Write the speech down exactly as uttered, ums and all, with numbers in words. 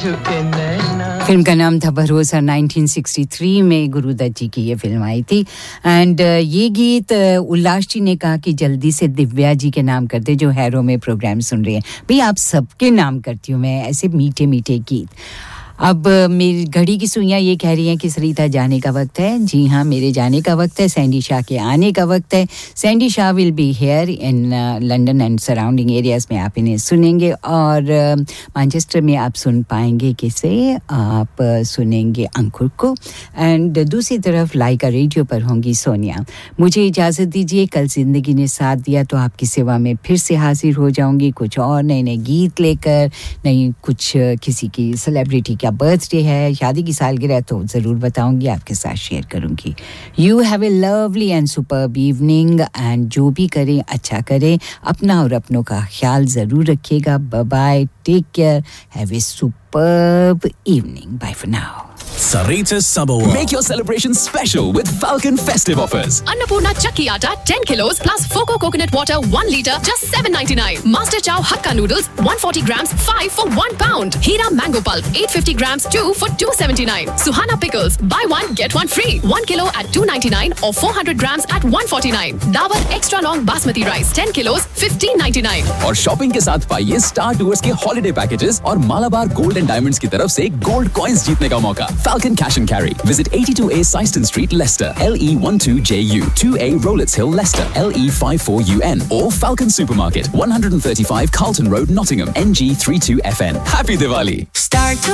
Film का नाम था भरोसा नाइनटीन सिक्सटी थ्री में गुरुदत्त जी की ये फिल्म आई थी एंड ये गीत उल्लास जी ने कहा कि जल्दी से दिव्या जी के नाम कर दे जो हैरो में प्रोग्राम सुन रहे हैं भाई आप सबके नाम करती हूँ मैं ऐसे मीठे मीठे गीत अब मेरी घड़ी की सुइयां ये कह रही हैं कि सरिता जाने का वक्त है जी हाँ मेरे जाने का वक्त है सैंडी शाह के आने का वक्त है Sandy Shah will be here in London and surrounding areas में आप इन्हें सुनेंगे और मैनचेस्टर uh, में आप सुन पाएंगे किसे आप uh, सुनेंगे अंकुर को एंड दूसरी तरफ लाइका रेडियो पर होंगी सोनिया मुझे इजाज़त दीजिए कल ज़िंदगी ने साथ दिया तो आपकी सेवा में फिर से हाजिर हो जाऊंगी कुछ और नए नए गीत लेकर नहीं कुछ किसी की सेलिब्रिटी क्या बर्थडे है शादी की सालगिरह तो ज़रूर बताऊंगी आपके साथ शेयर करूंगी you have a lovely and superb evening and जो भी करें अच्छा करें अपना और अपनों का ख्याल ज़रूर रखिएगा bye bye take care have a superb evening bye for now Sarita Sabawal. Make your celebrations special with Falcon festive offers. Annapurna Chakki Atta ten kilos plus Foco coconut water one liter just seven ninety-nine. Master Chow Hakka noodles one hundred forty grams five for one pound. Hira mango pulp eight hundred fifty grams two for two seventy-nine. Suhana pickles buy one get one free one kilo at two ninety-nine or four hundred grams at one forty-nine. Dabur extra long basmati rice ten kilos fifteen ninety-nine. और shopping के साथ पाइए star tours के holiday packages और Malabar gold and diamonds की तरफ से gold coins जीतने का मौका Falcon Cash and Carry. Visit eighty-two A Syston Street, Leicester, L E twelve J U, two A Rowletts Hill, Leicester, L E fifty-four U N, or Falcon Supermarket, one thirty-five Carlton Road, Nottingham, N G thirty-two F N. Happy Diwali! Start